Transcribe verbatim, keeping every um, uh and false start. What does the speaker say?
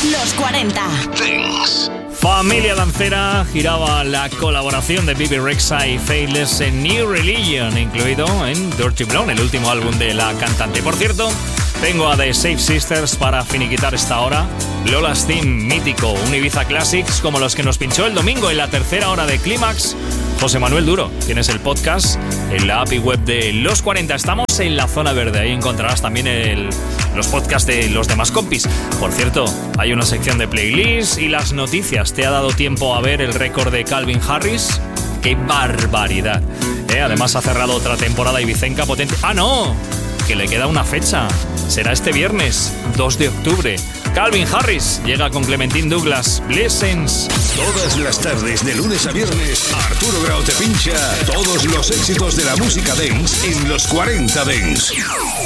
Los cuarenta Dance. Familia dancera, giraba la colaboración de Bebe Rexha y Faithless en New Religion, incluido en Dirty Blonde, el último álbum de la cantante. Por cierto, tengo a The Safe Sisters para finiquitar esta hora. Lola's Theme, mítico, un Ibiza Classics como los que nos pinchó el domingo en la tercera hora de Clímax José Manuel Duro. Tienes el podcast en la app y web de Los cuarenta. Estamos en la zona verde, ahí encontrarás también el, los podcasts de los demás compis. Por cierto, hay una sección de playlists y las noticias. ¿Te ha dado tiempo a ver el récord de Calvin Harris? ¡Qué barbaridad! ¿Eh? Además ha cerrado otra temporada ibicenca potente. ¡Ah, no! Que le queda una fecha. Será este viernes, dos de octubre. Calvin Harris llega con Clementine Douglas. Blessings. Todas las tardes, de lunes a viernes, Arturo Grau te pincha todos los éxitos de la música dance en Los cuarenta Dance.